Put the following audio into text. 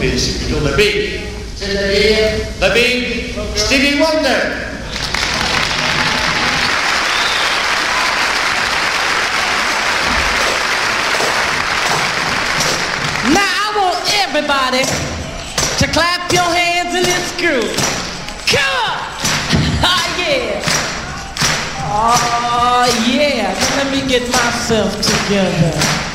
trouver c'est plutôt le big. C'est-à-dire le big Stevie Wonder. Now I want everybody to clap your hands in this groove. Come on! Ah, yeah! Oh, yeah. Let me get myself together.